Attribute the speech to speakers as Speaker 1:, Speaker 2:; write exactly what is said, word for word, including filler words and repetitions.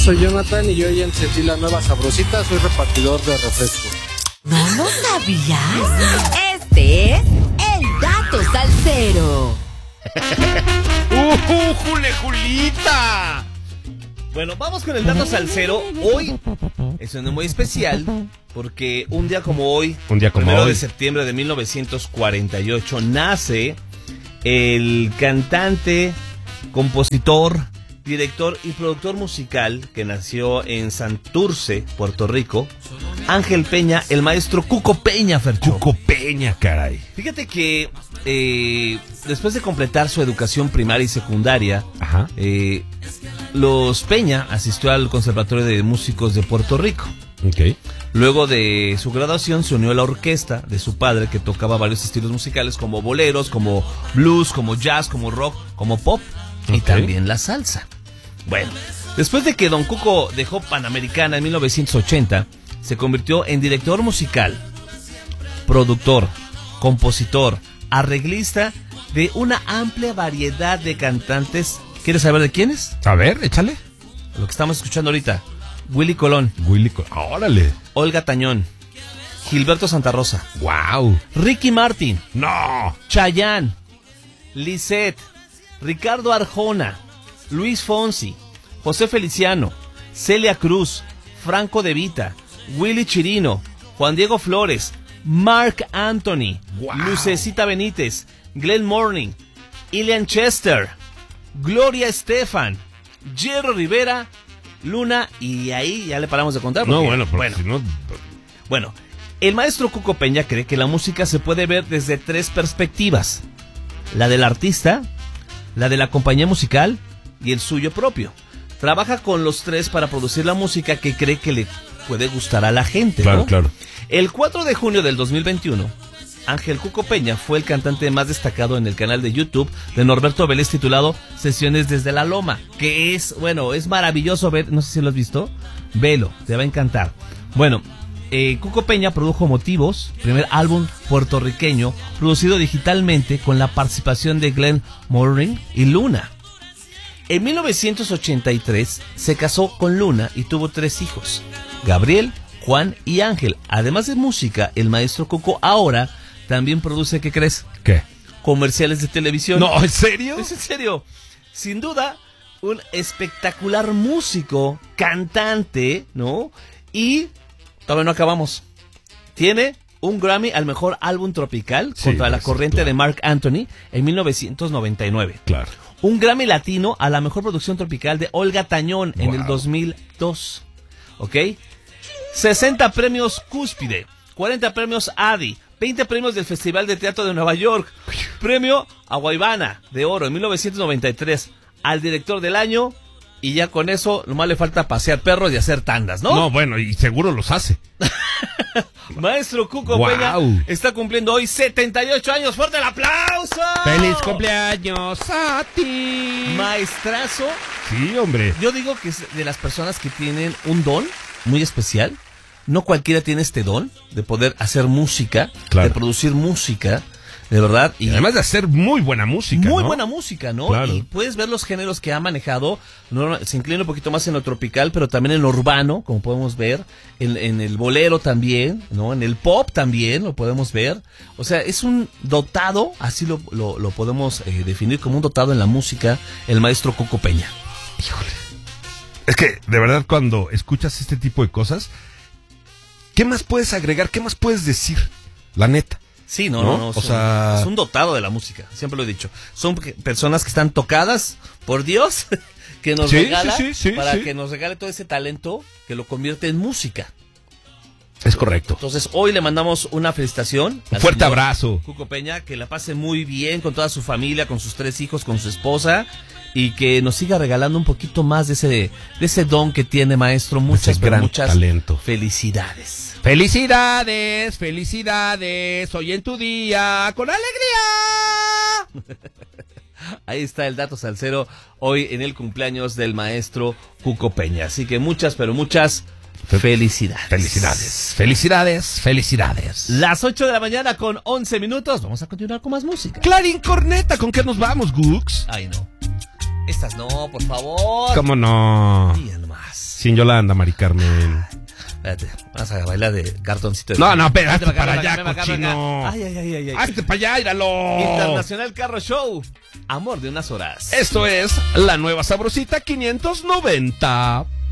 Speaker 1: soy Jonathan y yo ya encendí la nueva sabrosita, soy repartidor de refresco.
Speaker 2: ¿No lo sabías? Este es el dato salsero.
Speaker 3: ¡Uh, Jule, Julita! Bueno, vamos con el dato salsero. Hoy es un día muy especial porque un día como hoy,
Speaker 4: un día como
Speaker 3: primero
Speaker 4: hoy.
Speaker 3: de septiembre de mil novecientos cuarenta y ocho, nace el cantante, compositor, director y productor musical que nació en Santurce, Puerto Rico, Ángel Peña, el maestro Cuco Peña, Fercho.
Speaker 4: Cuco Peña, caray.
Speaker 3: Fíjate que eh, después de completar su educación primaria y secundaria,
Speaker 4: Ajá.
Speaker 3: Eh, los Peña asistió al Conservatorio de Músicos de Puerto Rico.
Speaker 4: Ok.
Speaker 3: Luego de su graduación se unió a la orquesta de su padre, que tocaba varios estilos musicales como boleros, como blues, como jazz, como rock, como pop y
Speaker 4: Ok.
Speaker 3: también la salsa. Bueno, después de que Don Cuco dejó Panamericana en mil novecientos ochenta, se convirtió en director musical, productor, compositor, arreglista de una amplia variedad de cantantes. ¿Quieres saber de quiénes?
Speaker 4: A ver, échale.
Speaker 3: Lo que estamos escuchando ahorita: Willy Colón,
Speaker 4: Willy Colón. Órale.
Speaker 3: Olga Tañón, Gilberto Santa Rosa,
Speaker 4: Wow.
Speaker 3: Ricky Martin,
Speaker 4: No.
Speaker 3: Chayanne, Lisette, Ricardo Arjona, Luis Fonsi, José Feliciano, Celia Cruz, Franco De Vita, Willy Chirino, Juan Diego Flores, Marc Anthony,
Speaker 4: Wow.
Speaker 3: Lucecita Benítez, Glenn Morning, Ilian Chester, Gloria Estefan, Jerry Rivera, Luna, y ahí ya le paramos de contar.
Speaker 4: No,
Speaker 3: porque,
Speaker 4: bueno, porque
Speaker 3: bueno,
Speaker 4: si no...
Speaker 3: bueno, el maestro Cuco Peña cree que la música se puede ver desde tres perspectivas: la del artista, la de la compañía musical y el suyo propio. Trabaja con los tres para producir la música que cree que le puede gustar a la gente,
Speaker 4: Claro,
Speaker 3: ¿no?
Speaker 4: claro.
Speaker 3: El cuatro de junio del dos mil veintiuno, Ángel Cuco Peña fue el cantante más destacado en el canal de YouTube de Norberto Vélez, titulado Sesiones desde la Loma, que es, bueno, es maravilloso ver, no sé si lo has visto, velo, te va a encantar. Bueno, eh, Cuco Peña produjo Motivos, primer álbum puertorriqueño producido digitalmente con la participación de Glenn Morning y Luna. En mil novecientos ochenta y tres se casó con Luna y tuvo tres hijos: Gabriel, Juan y Ángel. Además de música, el maestro Cuco ahora también produce, ¿qué crees?
Speaker 4: ¿Qué?
Speaker 3: Comerciales de televisión.
Speaker 4: No, ¿en serio?
Speaker 3: ¿Es en serio? Sin duda, un espectacular músico, cantante, ¿no? Y todavía no acabamos. Tiene un Grammy al mejor álbum tropical,
Speaker 4: Sí,
Speaker 3: contra la
Speaker 4: eso,
Speaker 3: corriente
Speaker 4: claro.
Speaker 3: de Marc Anthony en mil novecientos noventa y nueve.
Speaker 4: Claro.
Speaker 3: Un Grammy latino a la mejor producción tropical de Olga Tañón en
Speaker 4: Wow.
Speaker 3: el dos mil dos. ¿Ok? sesenta premios Cúspide, cuarenta premios A D I, veinte premios del Festival de Teatro de Nueva York, premio a Guaybana de Oro en mil novecientos noventa y tres al director del año, y ya con eso nomás le falta pasear perros y hacer tandas, ¿no?
Speaker 4: No, bueno, y seguro los hace.
Speaker 3: Maestro Cuco
Speaker 4: Wow.
Speaker 3: Peña está cumpliendo hoy setenta y ocho años. ¡Fuerte el aplauso!
Speaker 4: ¡Feliz cumpleaños a ti!
Speaker 3: Maestrazo.
Speaker 4: Sí, hombre.
Speaker 3: Yo digo que es de las personas que tienen un don muy especial. No cualquiera tiene este don de poder hacer música,
Speaker 4: Claro.
Speaker 3: de producir música, de verdad.
Speaker 4: Y además de hacer muy buena música,
Speaker 3: muy
Speaker 4: ¿no?
Speaker 3: buena música, ¿no?
Speaker 4: Claro.
Speaker 3: Y puedes ver los géneros que ha manejado. No, se inclina un poquito más en lo tropical, pero también en lo urbano, como podemos ver. En, en el bolero también, ¿no? En el pop también lo podemos ver. O sea, es un dotado, así lo, lo, lo podemos eh, definir como un dotado en la música, el maestro Cuco Peña.
Speaker 4: Híjole. Es que, de verdad, cuando escuchas este tipo de cosas, ¿qué más puedes agregar? ¿Qué más puedes decir? La neta.
Speaker 3: Sí, no,
Speaker 4: ¿No?
Speaker 3: no, no.
Speaker 4: O
Speaker 3: son-
Speaker 4: sea-
Speaker 3: es un dotado de la música, siempre lo he dicho. Son pe- personas que están tocadas por Dios, que nos
Speaker 4: Sí,
Speaker 3: regala,
Speaker 4: sí, sí, sí,
Speaker 3: para
Speaker 4: sí.
Speaker 3: que nos regale todo ese talento que lo convierte en música.
Speaker 4: Es correcto.
Speaker 3: Entonces, hoy le mandamos una felicitación.
Speaker 4: Un
Speaker 3: al
Speaker 4: fuerte
Speaker 3: señor
Speaker 4: abrazo.
Speaker 3: Cuco Peña, que la pase muy bien con toda su familia, con sus tres hijos, con su esposa, y que nos siga regalando un poquito más de ese, de ese don que tiene, maestro. Muchas,
Speaker 4: Ese
Speaker 3: pero
Speaker 4: gran
Speaker 3: muchas
Speaker 4: talento.
Speaker 3: felicidades.
Speaker 4: Felicidades, felicidades, hoy en tu día, con alegría.
Speaker 3: Ahí está el dato salsero hoy en el cumpleaños del maestro Cuco Peña. Así que muchas, pero muchas felicidades.
Speaker 4: Felicidades, felicidades, felicidades.
Speaker 3: Las ocho de la mañana con once minutos. Vamos a continuar con más música.
Speaker 4: Clarín Corneta, ¿con qué nos vamos, Gux?
Speaker 3: Ay, no. Estas no, por favor.
Speaker 4: ¿Cómo no?
Speaker 3: Mira nomás.
Speaker 4: Sin Yolanda, Mari Carmen.
Speaker 3: Espérate, vamos a bailar de cartoncito. De
Speaker 4: No, no, espérate,
Speaker 3: Hazte
Speaker 4: para
Speaker 3: acá,
Speaker 4: allá,
Speaker 3: ven acá, ven acá.
Speaker 4: cochino.
Speaker 3: Ay, ay, ay, ay, ay.
Speaker 4: ¡Hazte para allá, íralo!
Speaker 3: Internacional Carro Show. Amor de unas horas.
Speaker 4: Esto es la nueva sabrosita quinientos noventa.